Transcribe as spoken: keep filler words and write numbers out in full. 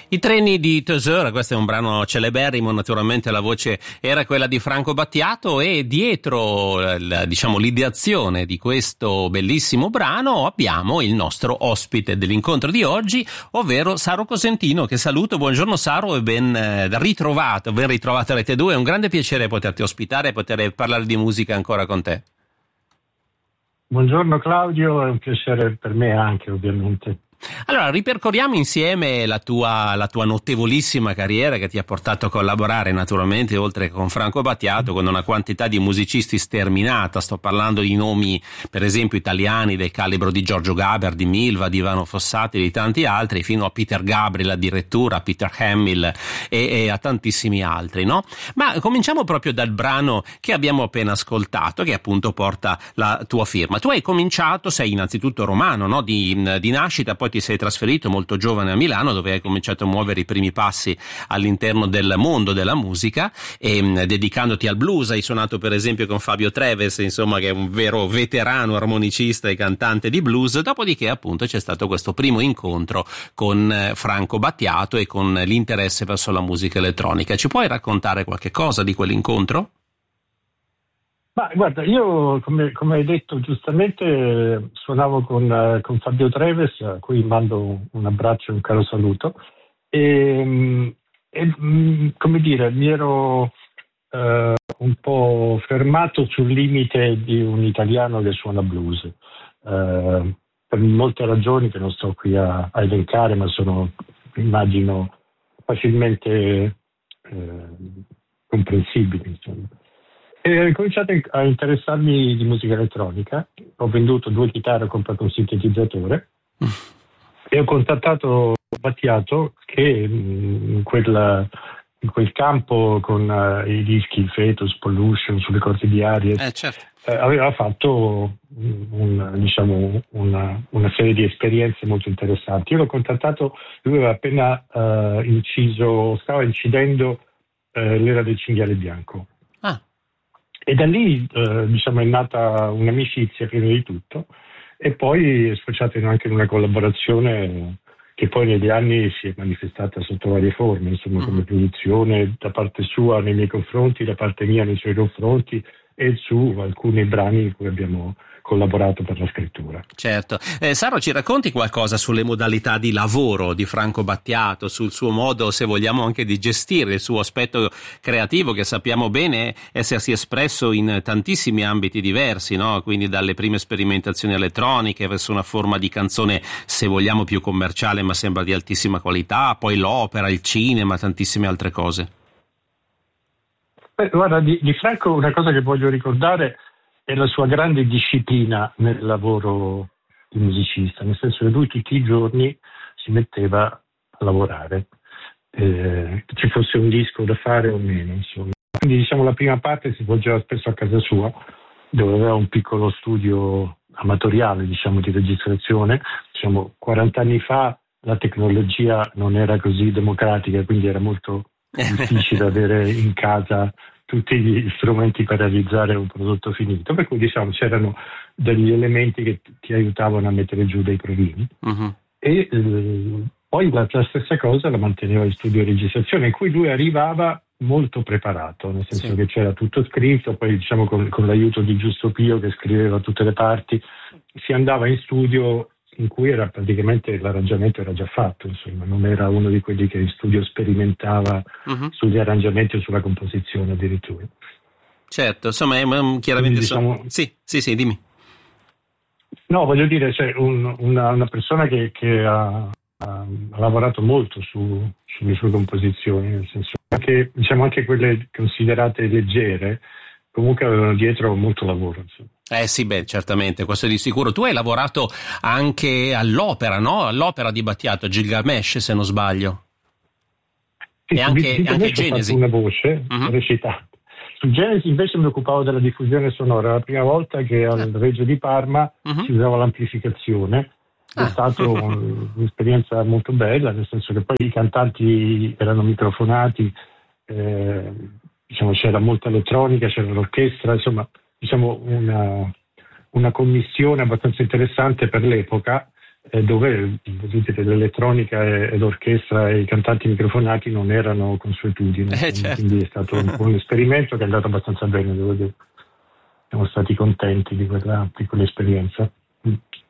I treni di Tesoro, questo è un brano celeberrimo, naturalmente la voce era quella di Franco Battiato e dietro la, diciamo l'ideazione di questo bellissimo brano abbiamo il nostro ospite dell'incontro di oggi, ovvero Saro Cosentino, che saluto. Buongiorno Saro e ben ritrovato, ben ritrovato a Rete due, è un grande piacere poterti ospitare e poter parlare di musica ancora con te. Buongiorno Claudio, è un piacere per me anche ovviamente. Allora, ripercorriamo insieme la tua, la tua notevolissima carriera che ti ha portato a collaborare naturalmente, oltre che con Franco Battiato, con una quantità di musicisti sterminata. Sto parlando di nomi, per esempio, italiani del calibro di Giorgio Gaber, di Milva, di Ivano Fossati e di tanti altri, fino a Peter Gabriel addirittura, a Peter Hamill e, e a tantissimi altri, no? Ma cominciamo proprio dal brano che abbiamo appena ascoltato, che appunto porta la tua firma. Tu hai cominciato, sei innanzitutto romano, no? Di, di nascita, poi ti sei trasferito molto giovane a Milano, dove hai cominciato a muovere i primi passi all'interno del mondo della musica, e mh, dedicandoti al blues. Hai suonato per esempio con Fabio Treves, insomma, che è un vero veterano armonicista e cantante di blues. Dopodiché appunto c'è stato questo primo incontro con eh, Franco Battiato e con l'interesse verso la musica elettronica. Ci puoi raccontare qualche cosa di quell'incontro? Ma guarda, io come, come hai detto giustamente suonavo con, con Fabio Treves, a cui mando un abbraccio e un caro saluto, e, e come dire, mi ero eh, un po' fermato sul limite di un italiano che suona blues, eh, per molte ragioni che non sto qui a, a elencare, ma sono, immagino, facilmente eh, comprensibili, insomma. E ho cominciato a interessarmi di musica elettronica, ho venduto due chitarre, ho comprato un sintetizzatore e ho contattato Battiato che in quel, in quel campo con uh, i dischi Fetus, Pollution, sulle corti di Aries, eh, certo. eh, aveva fatto un, diciamo, una, una serie di esperienze molto interessanti. Io l'ho contattato, lui aveva appena uh, inciso, stava incidendo uh, l'era del cinghiale bianco. Ah. E da lì eh, diciamo, è nata un'amicizia prima di tutto e poi è sfociata anche in una collaborazione che poi negli anni si è manifestata sotto varie forme, insomma, come produzione da parte sua nei miei confronti, da parte mia nei suoi confronti e su alcuni brani in cui abbiamo collaborato per la scrittura. Certo. Eh, Saro, ci racconti qualcosa sulle modalità di lavoro di Franco Battiato, sul suo modo, se vogliamo, anche di gestire il suo aspetto creativo, che sappiamo bene essersi espresso in tantissimi ambiti diversi, no? Quindi dalle prime sperimentazioni elettroniche verso una forma di canzone, se vogliamo, più commerciale ma sembra di altissima qualità, poi l'opera, il cinema, tantissime altre cose. Beh, guarda, di, di Franco una cosa che voglio ricordare è la sua grande disciplina nel lavoro di musicista, nel senso che lui tutti i giorni si metteva a lavorare, eh, che ci fosse un disco da fare o meno, insomma. Quindi diciamo la prima parte si svolgeva spesso a casa sua, dove aveva un piccolo studio amatoriale, diciamo, di registrazione. Diciamo, quaranta anni fa la tecnologia non era così democratica, quindi era molto difficile avere in casa tutti gli strumenti per realizzare un prodotto finito, per cui diciamo c'erano degli elementi che ti aiutavano a mettere giù dei provini. Uh-huh. E eh, poi la, la stessa cosa la manteneva in studio di registrazione, in cui lui arrivava molto preparato, nel senso sì. che c'era tutto scritto, poi diciamo con, con l'aiuto di Giusto Pio che scriveva tutte le parti, si andava in studio in cui era praticamente l'arrangiamento era già fatto, insomma, non era uno di quelli che in studio sperimentava uh-huh. sugli arrangiamenti o sulla composizione addirittura. Certo, insomma, è, chiaramente Quindi, diciamo, so... sì, sì, sì, dimmi. No, voglio dire, cioè, un, una, una persona che, che ha, ha, ha lavorato molto su, sulle sue composizioni, nel senso che diciamo anche quelle considerate leggere, comunque avevano dietro molto lavoro, insomma. Eh sì, beh, certamente, questo di sicuro. Tu hai lavorato anche all'opera, no? All'opera di Battiato, Gilgamesh, se non sbaglio. Sì, e anche, anche Genesi. Ho fatto una voce, uh-huh. recitato. Su Genesi invece mi occupavo della diffusione sonora. La prima volta che al ah. Regio di Parma uh-huh. si usava l'amplificazione. È ah. stata un, un'esperienza molto bella, nel senso che poi i cantanti erano microfonati, eh, diciamo c'era molta elettronica, c'era l'orchestra, insomma diciamo una, una commissione abbastanza interessante per l'epoca, eh, dove dire, l'elettronica e, e l'orchestra e i cantanti microfonati non erano consuetudine, eh, certo. Quindi è stato un, un esperimento che è andato abbastanza bene, devo dire. Siamo stati contenti di, quella, di quell'esperienza.